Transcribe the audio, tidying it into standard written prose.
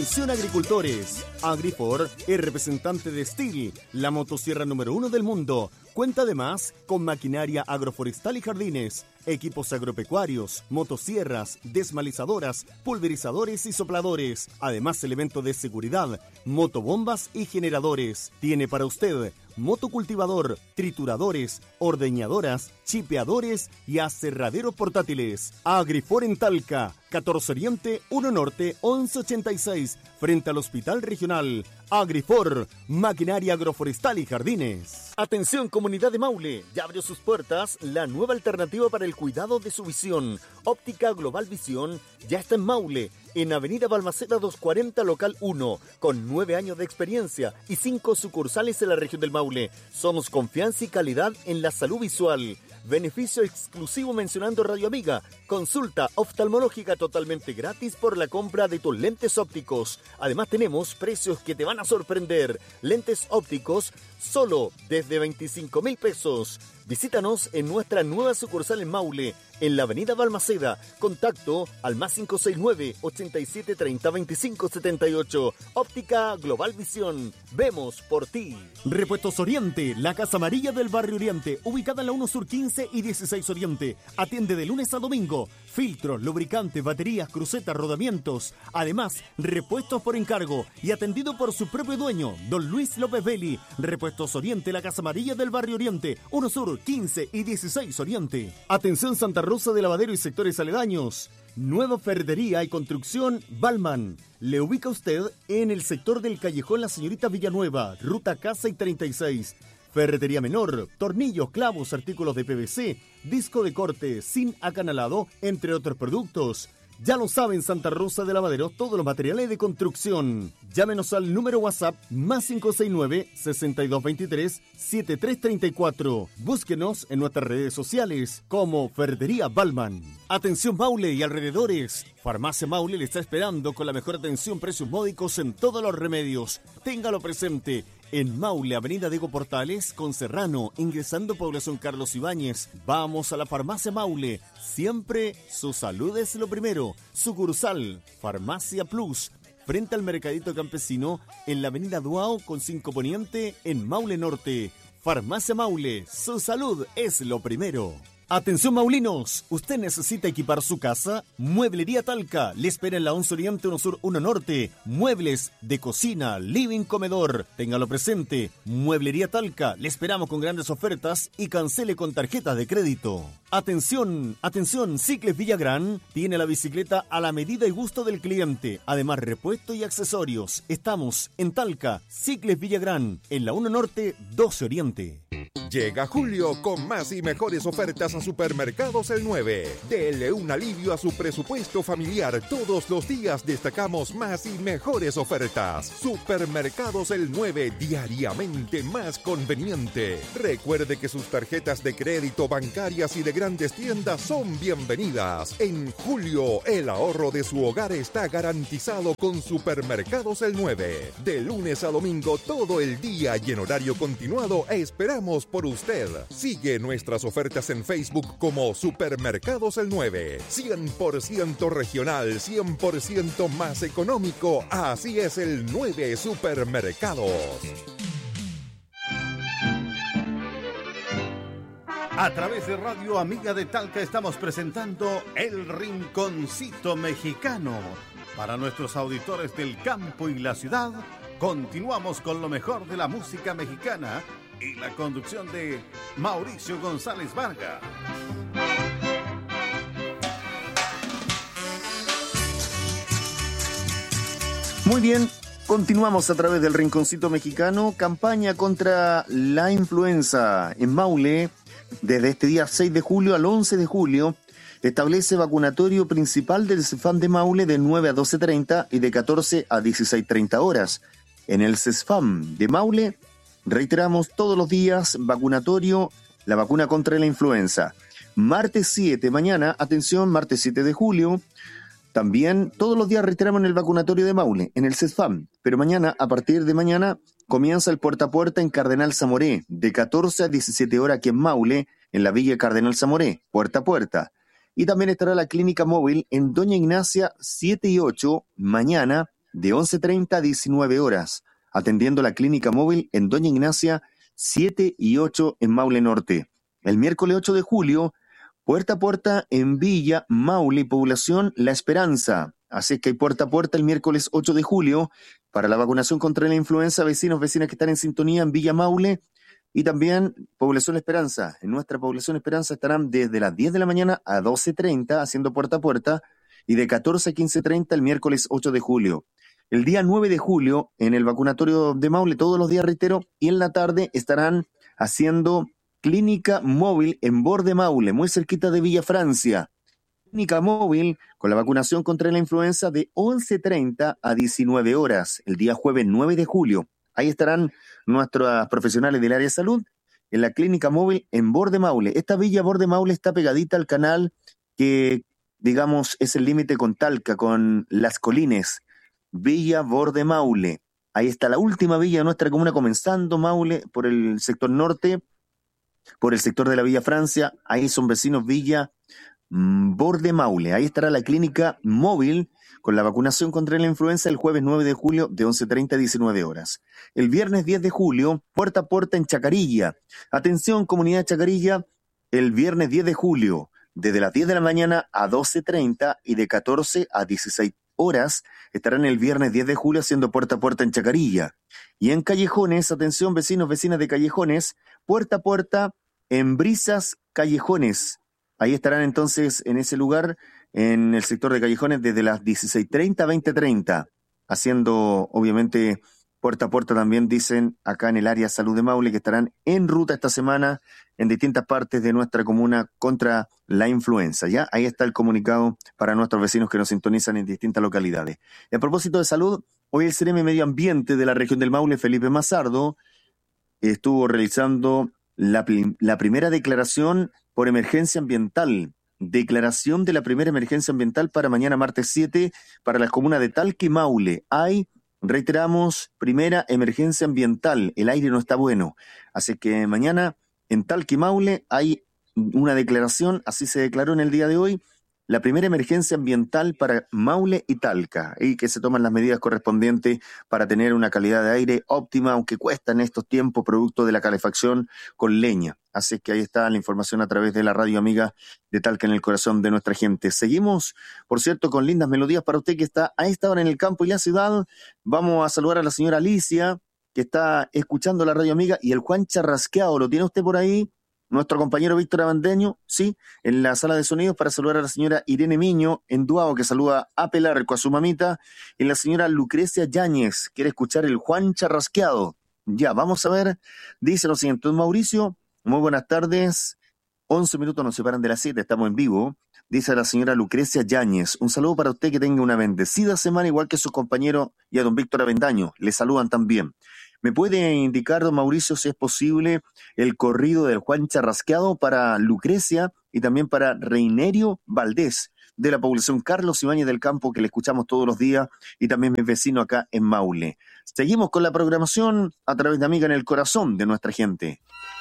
Atención agricultores, Agrifor es representante de Stihl, la motosierra número 1 del mundo. Cuenta además con maquinaria agroforestal y jardines, equipos agropecuarios, motosierras, desmalizadoras, pulverizadores y sopladores. Además, elementos de seguridad, motobombas y generadores. Tiene para usted motocultivador, trituradores, ordeñadoras, chipeadores y aserraderos portátiles. Agrifor en Talca, 14 Oriente, 1 Norte, 1186, frente al Hospital Regional. Agrifor, maquinaria agroforestal y jardines. Atención comunidad de Maule, ya abrió sus puertas la nueva alternativa para el cuidado de su visión. Óptica Global Visión ya está en Maule, en Avenida Balmaceda 240, local 1, con 9 años de experiencia y 5 sucursales en la región del Maule. Somos confianza y calidad en la salud visual. Beneficio exclusivo mencionando Radio Amiga. Consulta oftalmológica totalmente gratis por la compra de tus lentes ópticos. Además tenemos precios que te van a sorprender. Lentes ópticos solo desde 25,000 pesos. Visítanos en nuestra nueva sucursal en Maule, en la avenida Balmaceda. Contacto al +569 8730 2578. Óptica Global Visión. Vemos por ti. Repuestos Oriente, la Casa Amarilla del Barrio Oriente, ubicada en la 1 Sur 15 y 16 Oriente. Atiende de lunes a domingo. Filtros, lubricantes, baterías, crucetas, rodamientos. Además, repuestos por encargo y atendido por su propio dueño, don Luis López Belli. Repuestos Oriente, la Casa Amarilla del Barrio Oriente, 1 Sur 15 y 16 Oriente. Atención Santa Rosa de Lavadero y sectores aledaños. Nueva ferretería y construcción Balman. Le ubica usted en el sector del Callejón La Señorita Villanueva, ruta Casa y 36. Ferretería menor, tornillos, clavos, artículos de PVC, disco de corte, zinc acanalado, entre otros productos. Ya lo saben, Santa Rosa de Lavadero, todos los materiales de construcción. Llámenos al número WhatsApp +569-6223-7334. Búsquenos en nuestras redes sociales como Ferretería Balman. Atención Maule y alrededores. Farmacia Maule le está esperando con la mejor atención, precios módicos en todos los remedios. Téngalo presente. En Maule, Avenida Diego Portales, con Serrano, ingresando Población Carlos Ibáñez. Vamos a la Farmacia Maule. Siempre su salud es lo primero. Sucursal, Farmacia Plus, frente al Mercadito Campesino, en la Avenida Duao, con 5 Poniente, en Maule Norte. Farmacia Maule, su salud es lo primero. Atención maulinos, ¿usted necesita equipar su casa? Mueblería Talca, le espera en la 11 Oriente, 1 Sur, 1 Norte. Muebles de cocina, living, comedor. Téngalo presente. Mueblería Talca, le esperamos con grandes ofertas y cancele con tarjetas de crédito. Atención, atención, Cicles Villagrán tiene la bicicleta a la medida y gusto del cliente. Además, repuesto y accesorios. Estamos en Talca, Cicles Villagrán, en la 1 Norte, 12 Oriente. Llega julio con más y mejores ofertas a Supermercados El 9. Dele un alivio a su presupuesto familiar. Todos los días destacamos más y mejores ofertas. Supermercados El 9, diariamente más conveniente. Recuerde que sus tarjetas de crédito, bancarias y de grandes tiendas son bienvenidas. En julio, el ahorro de su hogar está garantizado con Supermercados El 9. De lunes a domingo, todo el día y en horario continuado, esperamos por usted. Sigue nuestras ofertas en Facebook como Supermercados El 9. 100% regional, 100% más económico. Así es el 9 Supermercados. A través de Radio Amiga de Talca estamos presentando El Rinconcito Mexicano. Para nuestros auditores del campo y la ciudad, continuamos con lo mejor de la música mexicana y la conducción de Mauricio González Vargas. Muy bien, continuamos a través del Rinconcito Mexicano. Campaña contra la influenza en Maule. Desde este día 6 de julio al 11 de julio, establece vacunatorio principal del CESFAM de Maule de 9 a 12:30 y de 14 a 16:30 horas. En el CESFAM de Maule, reiteramos todos los días, vacunatorio, la vacuna contra la influenza. Martes 7, mañana, atención, martes 7 de julio, también todos los días reiteramos en el vacunatorio de Maule, en el CESFAM. Pero mañana, a partir de mañana, comienza el puerta a puerta en Cardenal Zamoré, de 14 a 17 horas aquí en Maule, en la Villa Cardenal Zamoré, puerta a puerta. Y también estará la clínica móvil en Doña Ignacia 7 y 8, mañana, de 11:30 a 19 horas, atendiendo la clínica móvil en Doña Ignacia 7 y 8 en Maule Norte. El miércoles 8 de julio, puerta a puerta en Villa Maule, población La Esperanza. Así es que hay puerta a puerta el miércoles 8 de julio para la vacunación contra la influenza. Vecinos, vecinas que están en sintonía en Villa Maule y también población La Esperanza. En nuestra población Esperanza estarán desde las 10 de la mañana a 12:30 haciendo puerta a puerta y de 14 a 15:30 el miércoles 8 de julio. El día 9 de julio en el vacunatorio de Maule, todos los días, reitero, y en la tarde estarán haciendo clínica móvil en Borde Maule, muy cerquita de Villa Francia. Clínica móvil con la vacunación contra la influenza de 11:30 a 19 horas, el día jueves 9 de julio. Ahí estarán nuestros profesionales del área de salud en la clínica móvil en Borde Maule. Esta Villa Borde Maule está pegadita al canal que, digamos, es el límite con Talca, con Las Colines. Villa Borde Maule. Ahí está la última villa de nuestra comuna, comenzando Maule por el sector norte, por el sector de la Villa Francia. Ahí son vecinos Villa Borde Maule. Ahí estará la clínica móvil con la vacunación contra la influenza el jueves 9 de julio de 11:30 a 19 horas. El viernes 10 de julio, puerta a puerta en Chacarilla. Atención, comunidad de Chacarilla, el viernes 10 de julio, desde las 10 de la mañana a 12:30 y de 14 a 16 horas, estarán el viernes 10 de julio haciendo puerta a puerta en Chacarilla. Y en Callejones, atención vecinos, vecinas de Callejones, puerta a puerta en Brisas Callejones. Ahí estarán entonces en ese lugar, en el sector de Callejones, desde las 16:30 a 20:30, haciendo obviamente puerta a puerta también, dicen acá en el área de salud de Maule, que estarán en ruta esta semana en distintas partes de nuestra comuna contra la influenza. ¿Ya? Ahí está el comunicado para nuestros vecinos que nos sintonizan en distintas localidades. Y a propósito de salud, hoy el CEREMI Medio Ambiente de la región del Maule, Felipe Mazardo, estuvo realizando la primera declaración por emergencia ambiental. Declaración de la primera emergencia ambiental para mañana martes 7 para las comunas de Talca y Maule. Hay, reiteramos, primera emergencia ambiental. El aire no está bueno. Así que mañana en Talca y Maule hay una declaración, así se declaró en el día de hoy, la primera emergencia ambiental para Maule y Talca, y que se toman las medidas correspondientes para tener una calidad de aire óptima, aunque cuesta en estos tiempos producto de la calefacción con leña. Así que ahí está la información a través de la radio amiga de Talca en el corazón de nuestra gente. Seguimos, por cierto, con lindas melodías para usted que está a esta hora en el campo y la ciudad. Vamos a saludar a la señora Alicia, que está escuchando la radio amiga, y el Juan Charrasqueado, ¿lo tiene usted por ahí? Nuestro compañero Víctor Abandeño, sí, en la sala de sonidos, para saludar a la señora Irene Miño en Duao, que saluda a Pelarco, a su mamita, y la señora Lucrecia Yáñez, quiere escuchar el Juan Charrasqueado. Ya, vamos a ver, dice lo siguiente, don Mauricio, muy buenas tardes, 11 minutos nos separan de las 7, estamos en vivo, dice la señora Lucrecia Yáñez, un saludo para usted, que tenga una bendecida semana, igual que sus compañeros y a don Víctor Avendaño, le saludan también. ¿Me puede indicar, don Mauricio, si es posible el corrido del Juan Charrasqueado para Lucrecia y también para Reinerio Valdés, de la población Carlos Ibáñez del Campo, que le escuchamos todos los días, y también mis vecinos acá en Maule? Seguimos con la programación a través de Amiga en el Corazón de nuestra gente.